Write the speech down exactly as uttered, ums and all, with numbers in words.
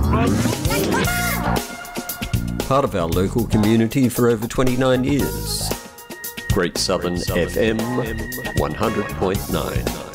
Part of our local community for over twenty-nine years. Great Southern F M one hundred point nine.